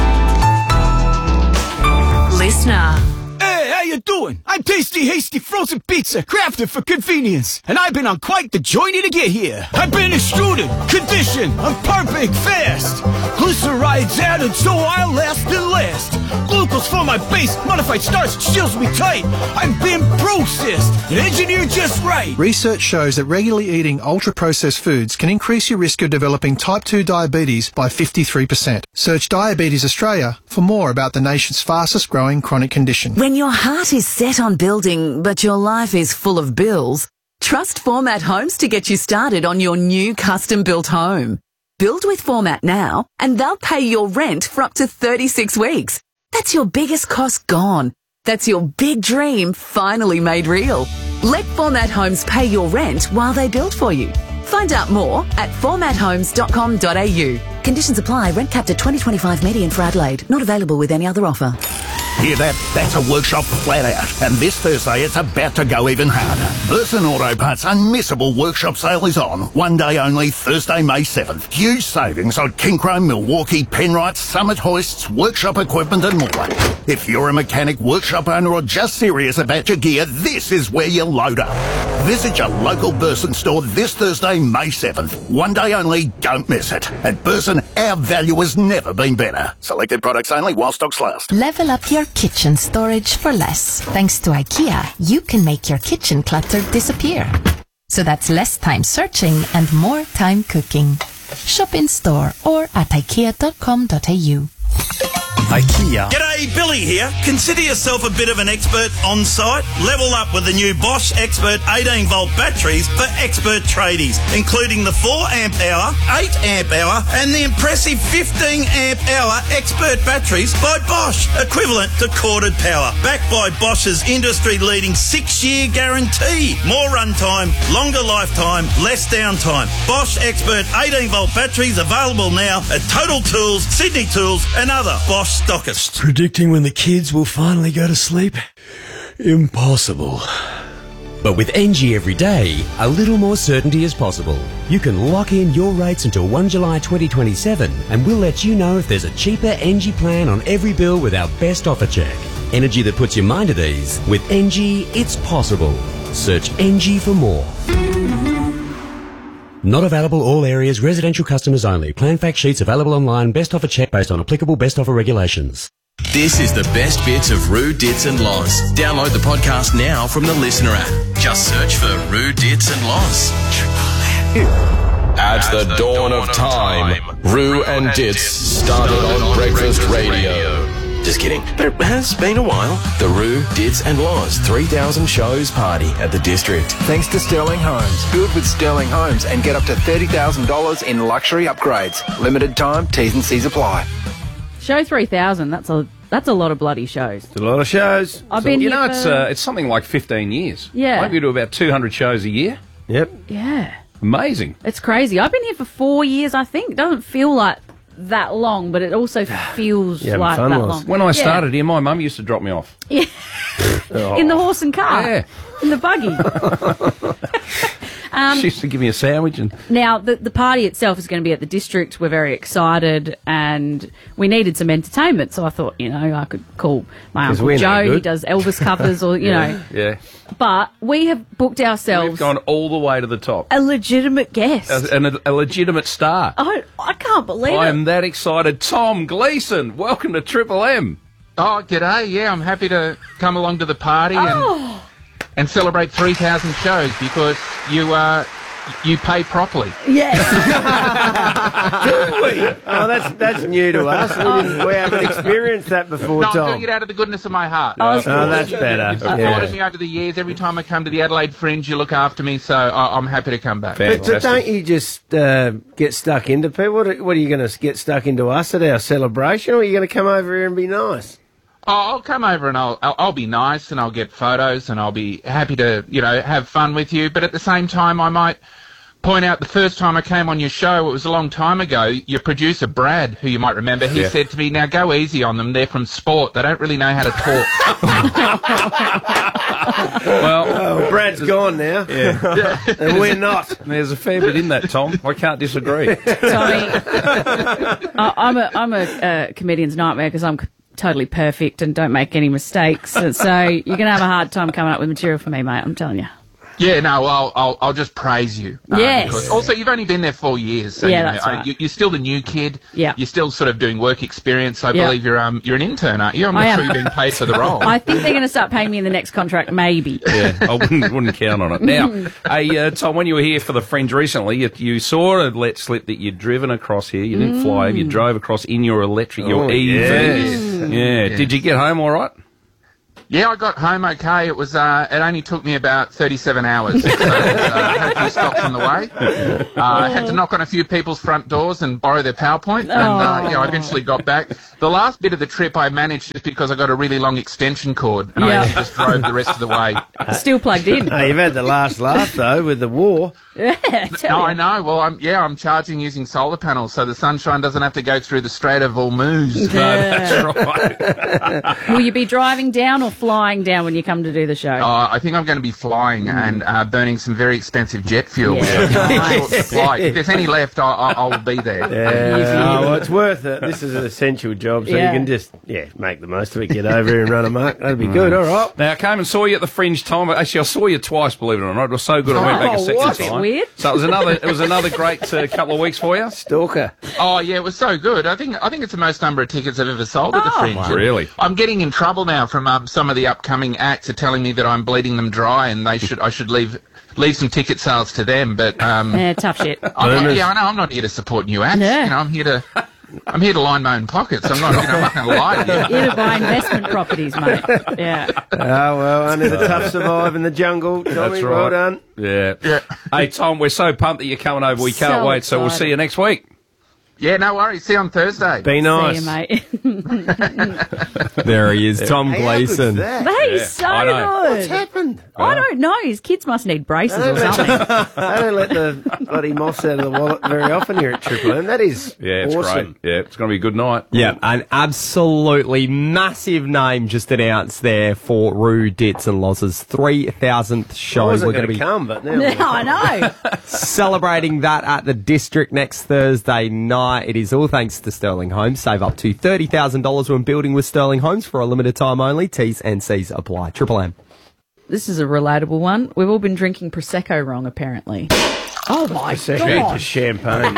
Listener. Hey, how you doing? I'm Tasty Hasty Frozen Pizza, crafted for convenience. And I've been on quite the journey to get here. I've been extruded, conditioned, and perfect fast. Glycerides added so I'll last and last. Glucose for my base, modified starch seals me tight. I'm being processed and engineered just right. Research shows that regularly eating ultra-processed foods can increase your risk of developing type 2 diabetes by 53%. Search Diabetes Australia for more about the nation's fastest growing chronic condition. When your heart is set on building, but your life is full of bills, trust Format Homes to get you started on your new custom-built home. Build with Format now, and they'll pay your rent for up to 36 weeks. That's your biggest cost gone. That's your big dream finally made real. Let Format Homes pay your rent while they build for you. Find out more at formathomes.com.au. Conditions apply. Rent capped at 2025 median for Adelaide. Not available with any other offer. Hear that? That's a workshop flat out. And this Thursday, it's about to go even harder. Burson Auto Parts' unmissable workshop sale is on. One day only, Thursday, May 7th. Huge savings on Kinchrome, Milwaukee, Penrite, Summit hoists, workshop equipment and more. If you're a mechanic, workshop owner or just serious about your gear, this is where you load up. Visit your local Burson store this Thursday, May 7th. One day only, don't miss it. At Burson, our value has never been better. Selected products only while stocks last. Level up your kitchen storage for less. Thanks to IKEA, you can make your kitchen clutter disappear. So that's less time searching and more time cooking. Shop in store or at ikea.com.au. IKEA. G'day, Billy here. Consider yourself a bit of an expert on site. Level up with the new Bosch Expert 18-volt batteries for expert tradies, including the 4-amp-hour, 8-amp-hour and the impressive 15-amp-hour expert batteries by Bosch, equivalent to corded power. Backed by Bosch's industry-leading 6-year guarantee. More runtime, longer lifetime, less downtime. Bosch Expert 18-volt batteries available now at Total Tools, Sydney Tools and other Bosch stockists. Predicting when the kids will finally go to sleep? Impossible. But with NG every day, a little more certainty is possible. You can lock in your rates until 1 July 2027 and we'll let you know if there's a cheaper NG plan on every bill with our best offer check. Energy that puts your mind at ease. With NG, it's possible. Search NG for more. Not available all areas, residential customers only. Plan fact sheets available online. Best offer check based on applicable best offer regulations. This is the best bits of Roo, Dits and Loz. Download the podcast now from the Listener app. Just search for Roo, Dits and Loz. At the dawn of time, Roo and Dits started on breakfast radio. Just kidding. But it has been a while. The Roo, Dits and Loz 3,000 shows party at the District. Thanks to Sterling Homes. Build with Sterling Homes and get up to $30,000 in luxury upgrades. Limited time, T's and C's apply. Show 3,000, that's a lot of bloody shows. It's a lot of shows. I've been you here know, for... it's something like 15 years. Yeah. Maybe we do about 200 shows a year. Yep. Yeah. Amazing. It's crazy. I've been here for 4 years, I think. It doesn't feel like that long, but it also feels like that long. When I started here, my mum used to drop me off. Yeah. In the horse and cart. Yeah. In the buggy. She used to give me a sandwich. And Now, the party itself is going to be at the District. We're very excited, and we needed some entertainment, so I thought, I could call my Uncle Joe. He does Elvis covers, or, Yeah. But we have booked ourselves... We've gone all the way to the top. A legitimate guest. A legitimate star. I can't believe it. I am that excited. Tom Gleeson, welcome to Triple M. Oh, g'day. Yeah, I'm happy to come along to the party and celebrate 3,000 shows because you pay properly. Yes. Do we? Oh, that's new to us. We haven't experienced that before, No, Tom. I'm doing it out of the goodness of my heart. Oh, that's better. You've supported me over the years. Every time I come to the Adelaide Fringe, you look after me, so I'm happy to come back. But don't you just get stuck into people? What are you going to get stuck into us at our celebration, or are you going to come over here and be nice? Oh, I'll come over and I'll be nice and I'll get photos and I'll be happy to, have fun with you. But at the same time, I might point out the first time I came on your show, it was a long time ago, your producer, Brad, who you might remember, he said to me, now go easy on them. They're from sport. They don't really know how to talk. Well, Brad's gone now. Yeah. And we're not. There's a fair bit in that, Tom. I can't disagree. Tommy, I'm a comedian's nightmare because I'm totally perfect and don't make any mistakes. So you're going to have a hard time coming up with material for me, mate. I'm telling you. Yeah, no, well, I'll just praise you. Yes. Because also, you've only been there 4 years. So, Yeah, that's right. You're still the new kid. Yeah. You're still sort of doing work experience. I Yeah. believe you're an intern, aren't you? I'm I not am. sure you're being paid for the role. I think they're going to start paying me in the next contract, maybe. Yeah, I wouldn't count on it. Now, hey, Tom, when you were here for the Fringe recently, you sort of let slip that you'd driven across here. You didn't fly. You drove across in your electric, your EV. yes. Yeah. Did you get home all right? Yeah, I got home okay. It was. It only took me about 37 hours. So, I had a few stops on the way. I had to knock on a few people's front doors and borrow their PowerPoint. And I eventually got back. The last bit of the trip I managed just because I got a really long extension cord. And I just drove the rest of the way. Still plugged in. Hey, you've had the last laugh, though, with the war. Yeah, No, I know. Well, I'm charging using solar panels, so the sunshine doesn't have to go through the Strait of Hormuz. Yeah. That's right. Will you be driving down or flying down when you come to do the show? I think I'm going to be flying and burning some very expensive jet fuel. Yeah. Short supply. If there's any left, I'll be there. Yeah. Well, it's worth it. This is an essential job, so Yeah. you can just, make the most of it, get over here and run amok. That'd be good, all right. Now, I came and saw you at the Fringe, Tom. Actually, I saw you twice, believe it or not. It was so good I went back a second what? time. Weird. So it was another great couple of weeks for you. Stalker. Oh yeah, it was so good. I think it's the most number of tickets I've ever sold at the Fringe. Wow. Really? I'm getting in trouble now from some of the upcoming acts are telling me that I'm bleeding them dry and I should leave some ticket sales to them. But yeah, tough shit. I know. I'm not here to support new acts. Yeah. You know, I'm here to line my own pockets. I'm not going to lie to you. Here to buy investment properties, mate. Yeah. Oh, well, only the tough survive in the jungle. Tommy, That's right. well done. Yeah. Hey, Tom, we're so pumped that you're coming over. We can't So wait. So we'll see you next week. Yeah, no worries. See you on Thursday. Be nice. See you, mate. There he is, Tom Gleeson. That is so I know. good. What's happened? I don't know. His kids must need braces or something. I don't let the bloody moss out of the wallet very often here at Triple M. That is it's awesome. great. Yeah, it's going to be a good night. Yeah, an absolutely massive name just announced there for Roo, Ditz and Loz's 3,000th show. I wasn't We're going gonna to come, but now. Yeah, I know. celebrating that at the District next Thursday night. It is all thanks to Sterling Homes. Save up to $30,000 when building with Sterling Homes for a limited time only. T's and C's apply. Triple M. This is a relatable one. We've all been drinking Prosecco wrong, apparently. Oh, my God. Just champagne.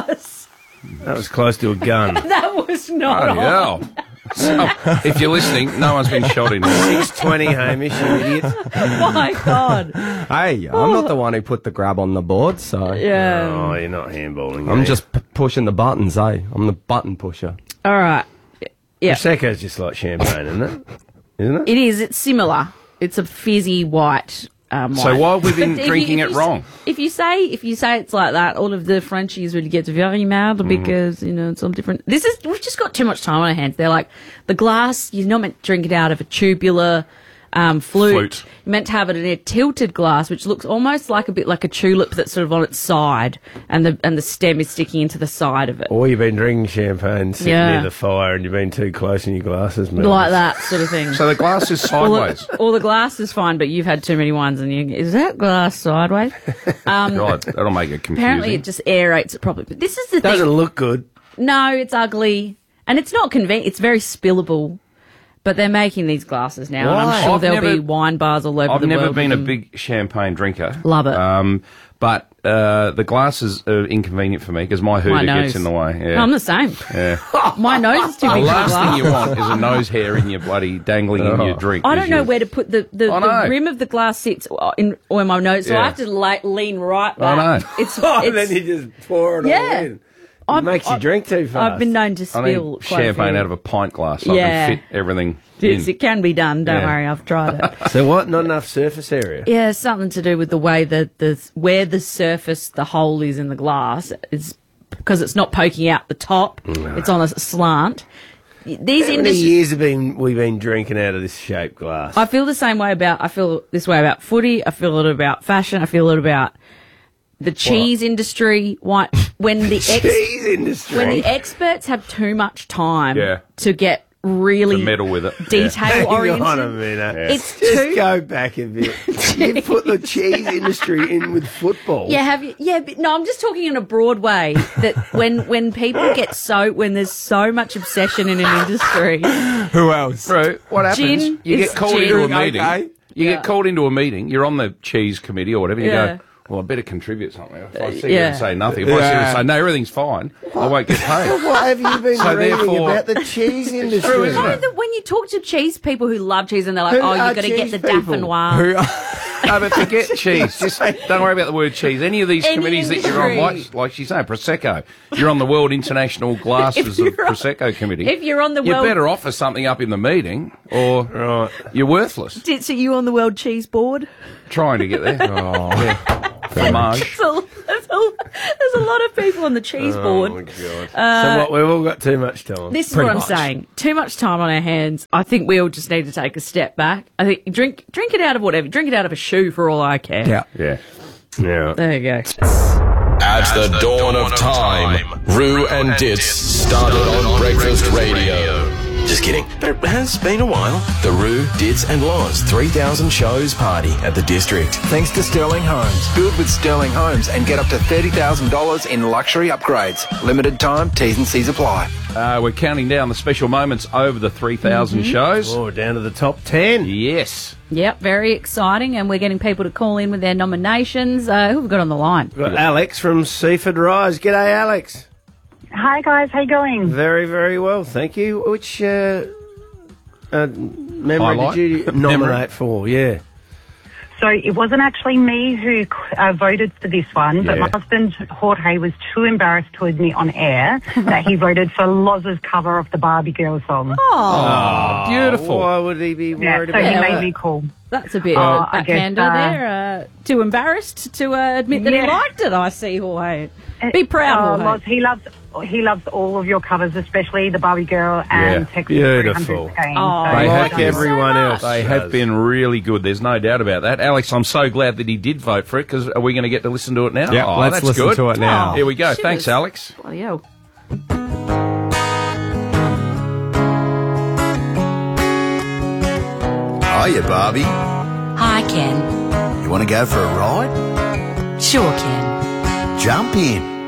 That was close to a gun. That was not Bloody on. hell. So, if you're listening, no one's been shot in. 620, Hamish, you idiot. Oh, my God. Hey, I'm not the one who put the grab on the board, so... Yeah. Oh, you're not handballing. I'm just pushing the buttons, eh? I'm the button pusher. All right. Yeah. Prosecco's just like champagne, isn't it? Isn't it? It is. It's similar. It's a fizzy white wine. So why have we been But if drinking you- it if you- wrong? If you say it's like that, all of the Frenchies will get very mad because it's all different. We've just got too much time on our hands. They're like the glass. You're not meant to drink it out of a tubular flute. You're meant to have it in a tilted glass, which looks almost like a bit like a tulip that's sort of on its side, and the stem is sticking into the side of it. Or you've been drinking champagne sitting Yeah. near the fire and you've been too close in your glasses, man. Like that sort of thing. So the glass is sideways. Or the glass is fine, but you've had too many wines, and is that glass sideways? Right, that'll make it confusing. Apparently, it just aerates it properly. But this is the Doesn't thing. look good. No, it's ugly, and it's not convenient. It's very spillable. But they're making these glasses now, and Why? I'm sure I've there'll never- be wine bars all over I've the world. never been a with them. big champagne drinker. Love it. But the glasses are inconvenient for me because my hooter nose. gets in the way. Yeah. I'm the same. Yeah. My nose is too The big for the last glass. thing you want is a nose hair in your bloody dangling in your drink. I don't know where to put the I know. rim of the glass sits in where my nose, so Yeah. I have to lean right I back. know. It's, And then you just pour it all Yeah. in. It makes you drink too fast. I've been known to I need spill quite a champagne few. out of a pint glass so I Yeah. can fit everything Yes, in. it can be done. Don't Yeah. worry, I've tried it. So what? Not enough surface area? Yeah, something to do with the way that where the surface, the hole is in the glass, is because it's not poking out the top. It's on a slant. These How many years have we been drinking out of this shaped glass? I feel the same way I feel this way about footy. I feel it about fashion. I feel it about the cheese industry. When the cheese industry. when the experts have too much time Yeah. to get really The meddle with it. detail oriented. Hang on a minute. It's Just too. go back a bit. You put the cheese industry in with football. Yeah, have you? Yeah, but no, I'm just talking in a broad way. That when people get when there's so much obsession in an industry. Who else? Bro, what happens? Gin You is get called gin. into a meeting. Okay. You get called into a meeting. You're on the cheese committee or whatever. You Yeah. go, well, I better contribute something. If I see you yeah. and say nothing, if I see you and say, no, everything's fine, I won't get paid. What have you been So reading therefore- about the cheese industry? true, isn't No, it? that when you talk to cheese people who love cheese and they're like, Who oh, are you've got to get cheese the people? Dauphinoise. No, but forget cheese. Just don't worry about the word cheese. Any of these Any committees that you're on, industry. like she's saying, Prosecco. You're on the World International Glasses of Prosecco Committee. If you're on the You're World- better offer something up in the meeting, or you're worthless. So you on the World Cheese Board? Trying to get there. Fromage. There's a lot of people on the cheese board. Oh, my God. So what, we've all got too much time. This is what I'm saying. Too much time on our hands. I think we all just need to take a step back. I think drink it out of whatever. Drink it out of a shoe for all I care. Yeah. Yeah. Yeah. There you go. At the dawn of time, Roo and Ditz started on Breakfast Radio. Just kidding, but it has been a while. The Roo, Ditz and Loz 3000 shows party at the District. Thanks to Sterling Homes. Build with Sterling Homes and get up to $30,000 in luxury upgrades. Limited time, T's and C's apply. We're counting down the special moments over the 3,000 shows. Oh, down to the top 10. Yes. Yep, very exciting, and we're getting people to call in with their nominations. Who have we got on the line? We've got Alex from Seaford Rise. G'day, Alex. Hi guys, how you going? Very, very well, thank you. Which memory Highlight? did you nominate for? Yeah. So it wasn't actually me who voted for this one, but Yeah. my husband Jorge was too embarrassed to admit on air that he voted for Loz's cover of the Barbie Girl song. Oh, beautiful. Why would he be Yeah, worried so about he that? made me call. That's a bit I guess, backhander there. Too embarrassed to admit that he Yeah. liked it, I see, Jorge. Be proud, Loz, Jorge. he loves all of your covers, especially the Barbie Girl and Yeah. Texas Beautiful. 300 again. Oh, So They well have done. been, everyone else They does. have been really good. There's no doubt about that. Alex, I'm so glad that he did vote for it, because are we going to get to listen to it now? Yeah, let's that's listen good. to it now. Here we go. Cheers. Thanks, Alex. Bloody hell. Hiya, Barbie. Hi, Ken. You want to go for a ride? Sure, Ken. Jump in.